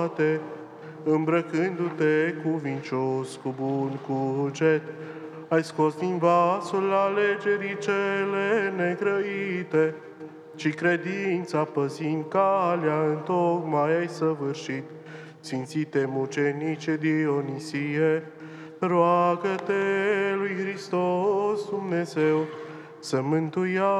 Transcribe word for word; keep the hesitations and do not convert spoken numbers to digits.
îmbrăcându-te cuvincios cu bun cuget, ai scos din vasul alegerii cele negrăite, ci credința păzind calea întocmai ai săvârșit. Sfințite mucenice Dionisie, roagă-te lui Hristos Dumnezeu să mântuia